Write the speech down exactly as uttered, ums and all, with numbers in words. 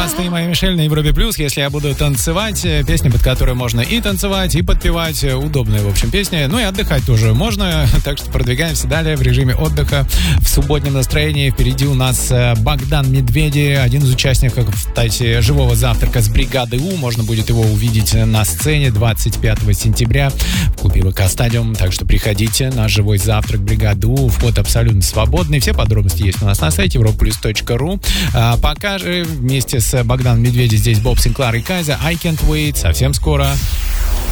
Баста и Майя Мишель на Европе Плюс. Если я буду танцевать, песня, под которой можно и танцевать, и подпевать. Удобная, в общем, песня. Ну и отдыхать тоже можно. Так что продвигаемся далее в режиме отдыха. В субботнем настроении впереди у нас Богдан Медведи, один из участников, кстати, живого завтрака с бригады У. Можно будет его увидеть на сцене двадцать пятого сентября в клубе ВК Стадиум. Так что приходите на живой завтрак бригады У. Вход абсолютно свободный. Все подробности есть у нас на сайте европаплюс точка ру. А пока же вместе с Богданом Медведем здесь Боб Синклар и Кайза. I Can't Wait. Совсем скоро.